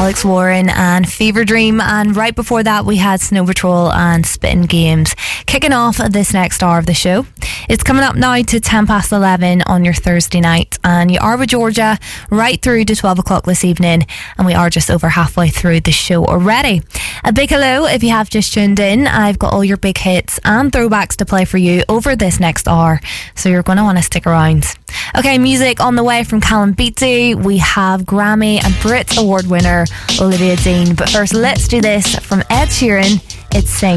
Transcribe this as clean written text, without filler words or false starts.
Alex Warren and Fever Dream, and right before that we had Snow Patrol and Spittin' Games. Kicking off this next hour of the show, it's coming up now to 11 on your Thursday night, and you are with Georgia right through to 12 o'clock this evening, and we are just over halfway through the show already. A big hello if you have just tuned in. I've got all your big hits and throwbacks to play for you over this next hour, so you're going to want to stick around. Okay, music on the way from Callum Beatty. We have Grammy and Brit Award winner Olivia Dean, but first let's do this from Ed Sheeran. It's Sing.